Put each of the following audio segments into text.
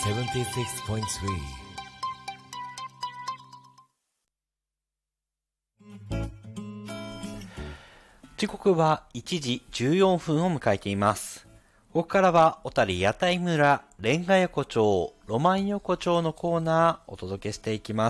76.3 時刻は1時14分を迎えています。ここからは小谷屋台村レンガ横丁ロマン横丁のコーナーをお届けしていきます。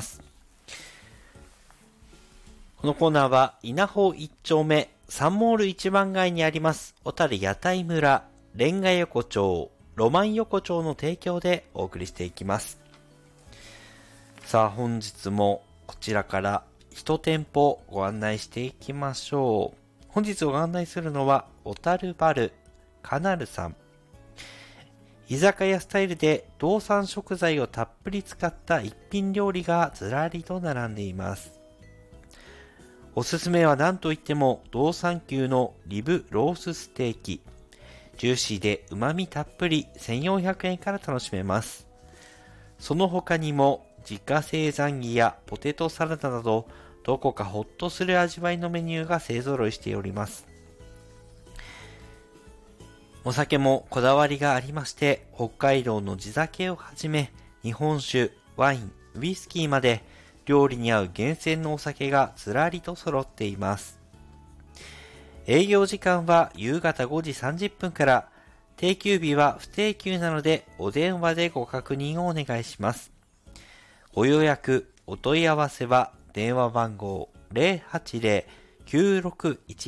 このコーナーは稲穂1丁目サンモール一番街にあります小谷屋台村レンガ横丁ロマン横丁の提供でお送りしていきます。さあ本日もこちらから1店舗ご案内していきましょう。本日ご案内するのは小樽バルカナルさん。居酒屋スタイルで道産食材をたっぷり使った一品料理がずらりと並んでいます。おすすめは何といっても道産牛のリブロースステーキ。ジューシーで旨味たっぷり1400円から楽しめます。その他にも自家製ザンギやポテトサラダなどどこかホッとする味わいのメニューが勢ぞろいしております。お酒もこだわりがありまして、北海道の地酒をはじめ、日本酒、ワイン、ウイスキーまで、料理に合う厳選のお酒がずらりと揃っています。営業時間は夕方5時30分から、定休日は不定休なので、お電話でご確認をお願いします。ご予約、お問い合わせは、電話番号 080-9611